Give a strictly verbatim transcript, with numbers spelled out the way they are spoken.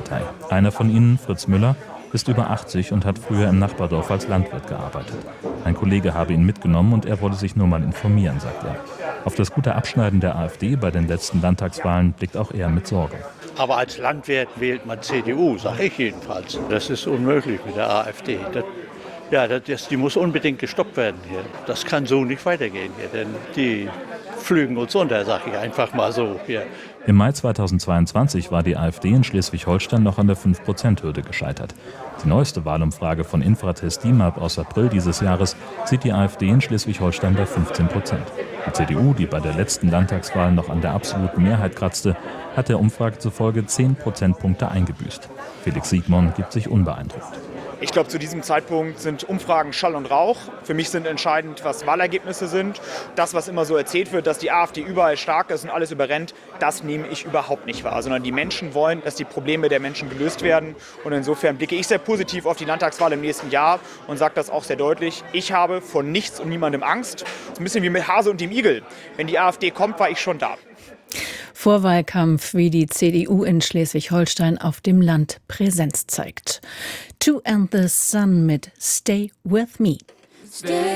Partei. Einer von ihnen, Fritz Müller, ist über achtzig und hat früher im Nachbardorf als Landwirt gearbeitet. Ein Kollege habe ihn mitgenommen und er wolle sich nur mal informieren, sagt er. Auf das gute Abschneiden der AfD bei den letzten Landtagswahlen blickt auch er mit Sorge. Aber als Landwirt wählt man C D U, sage ich jedenfalls. Das ist unmöglich mit der AfD. Das, ja, das, die muss unbedingt gestoppt werden hier. Das kann so nicht weitergehen hier, denn die pflügen uns unter, sage ich einfach mal so hier. Im Mai zweitausendzweiundzwanzig war die AfD in Schleswig-Holstein noch an der fünf Prozent Hürde gescheitert. Die neueste Wahlumfrage von Infratest DIMAP aus April dieses Jahres sieht die AfD in Schleswig-Holstein bei fünfzehn Prozent. Die C D U, die bei der letzten Landtagswahl noch an der absoluten Mehrheit kratzte, hat der Umfrage zufolge zehn Prozentpunkte eingebüßt. Felix Siegmund gibt sich unbeeindruckt. Ich glaube, zu diesem Zeitpunkt sind Umfragen Schall und Rauch. Für mich sind entscheidend, was Wahlergebnisse sind. Das, was immer so erzählt wird, dass die AfD überall stark ist und alles überrennt, das nehme ich überhaupt nicht wahr. Sondern die Menschen wollen, dass die Probleme der Menschen gelöst werden. Und insofern blicke ich sehr positiv auf die Landtagswahl im nächsten Jahr und sage das auch sehr deutlich. Ich habe vor nichts und niemandem Angst. Das ist ein bisschen wie mit Hase und dem Igel. Wenn die AfD kommt, war ich schon da. Vorwahlkampf, wie die C D U in Schleswig-Holstein auf dem Land Präsenz zeigt. Two and the Sun mit Stay With Me. Stay